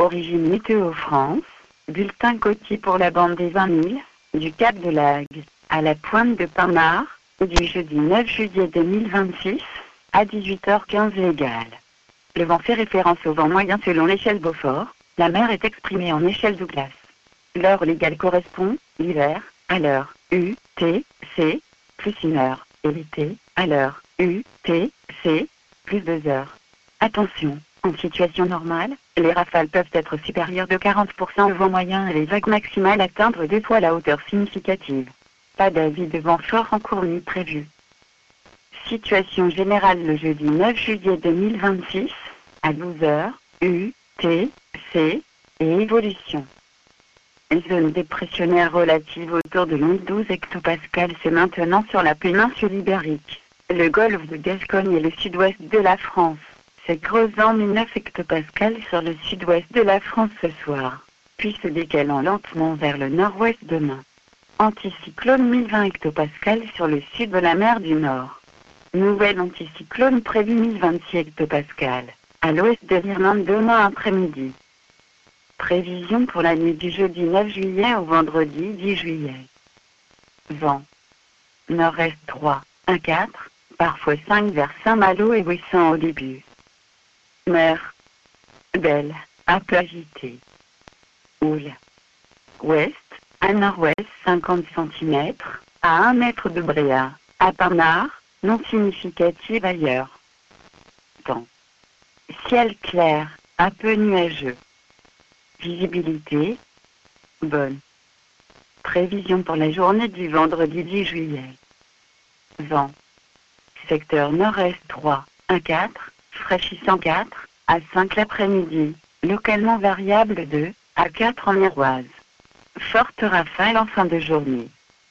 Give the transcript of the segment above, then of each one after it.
Origine Météo France, bulletin côtier pour la bande des 20 000, du Cap de Lagos à la pointe de Pinard, du jeudi 9 juillet 2026, à 18h15 légal. Le vent fait référence au vent moyen selon l'échelle Beaufort, la mer est exprimée en échelle Douglas. L'heure légale correspond, l'hiver, à l'heure UTC, plus 1 heure, et l'été, à l'heure UTC, plus 2 heures. Attention, en situation normale, les rafales peuvent être supérieures de 40% au vent moyen et les vagues maximales atteindre 2 fois la hauteur significative. Pas d'avis de vent fort en cours ni prévu. Situation générale le jeudi 9 juillet 2026, à 12h, UTC, et évolution. Zone dépressionnaire relative autour de l'onde 12 hectopascales c'est maintenant sur la péninsule ibérique, le golfe de Gascogne et le sud-ouest de la France. C'est creusant 9 hectopascales sur le sud-ouest de la France ce soir, puis se décalant lentement vers le nord-ouest demain. Anticyclone 1020 hectopascales sur le sud de la mer du Nord. Nouvel anticyclone prévu 1026 hectopascales, à l'ouest de l'Irlande demain après-midi. Prévision pour la nuit du jeudi 9 juillet au vendredi 10 juillet. Vent. Nord-est 3, 1, 4, parfois 5 vers Saint-Malo et Ouessant au début. Mer. Belle, un peu agitée. Houle. Ouest, à nord-ouest 50 cm, à 1 mètre de bréa, à Pinard, non significative ailleurs. Temps. Ciel clair, un peu nuageux. Visibilité. Bonne. Prévision pour la journée du vendredi 10 juillet. Vent. Secteur nord-est 3, 1, 4, fraîchissant 4, à 5 l'après-midi, localement variable 2, à 4 en Iroise. Forte rafale en fin de journée.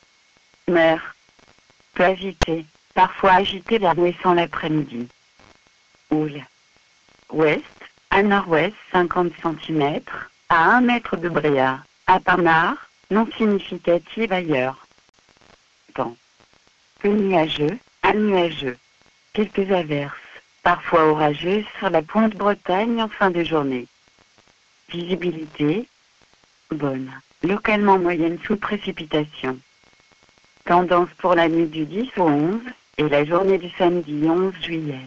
Mer. Peu agitée, parfois agitée vers Ouessant l'après-midi. Houle. Ouest, à nord-ouest 50 cm, à 1 mètre de bréa, à Pinard, non significative ailleurs. Temps. Peu nuageux, à nuageux. Quelques averses, parfois orageuses sur la pointe Bretagne en fin de journée. Visibilité. Bonne. Localement moyenne sous précipitation. Tendance pour la nuit du 10 au 11 et la journée du samedi 11 juillet.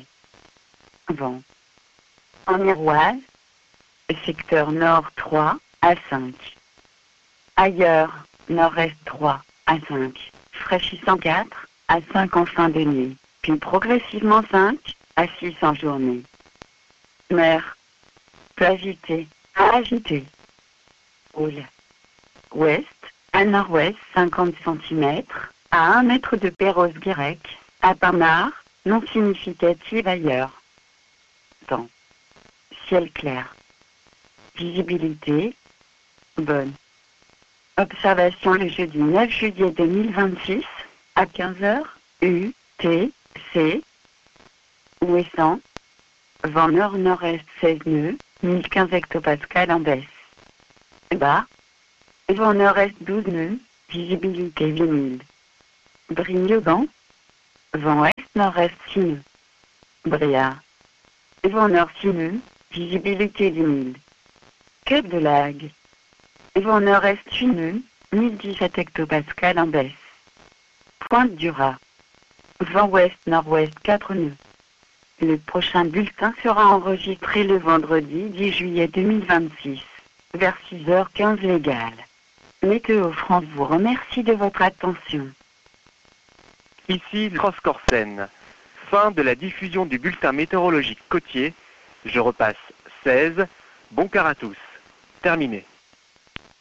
Vent. En Iroise, secteur nord 3 à 5. Ailleurs, nord-est 3 à 5, fraîchissant 4 à 5 en fin de nuit, puis progressivement 5 à 6 en journée. Mer. Peu agitée, à agitée. Houle. Ouest, à nord-ouest 50 cm, à 1 mètre de Perros-Guirec, à Pinard, non significative ailleurs. Temps. Ciel clair. Visibilité. Bonne. Observation le jeudi 9 juillet 2026, à 15h, UTC. Ouessant. Vent nord-nord-est 16 nœuds, 1015 hectopascales en baisse. Bas. Vent nord-est 12 nœuds, visibilité 8000. Brignogan. Vent est-nord-est 6 nœuds. Bréa. Vent nord 6 nœuds, visibilité 10 000. Cap de Lagos. Vent nord-est 8 nœuds, 1017 hectopascales en baisse. Pointe du Raz. Vent ouest-nord-ouest 4 nœuds. Le prochain bulletin sera enregistré le vendredi 10 juillet 2026, vers 6h15 légal. Météo France vous remercie de votre attention. Ici Cross-Corsen. Fin de la diffusion du bulletin météorologique côtier. Je repasse 16. Bon quart à tous. Terminé.